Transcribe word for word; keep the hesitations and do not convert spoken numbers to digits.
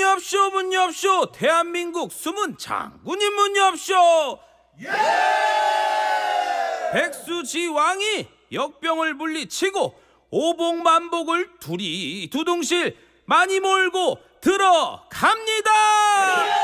엽쇼 문 엽쇼 대한민국 숨은 장군님 문 엽쇼. 예! 백수지왕이 역병을 물리치고 오복만복을 두리두둥실 많이 몰고 들어갑니다.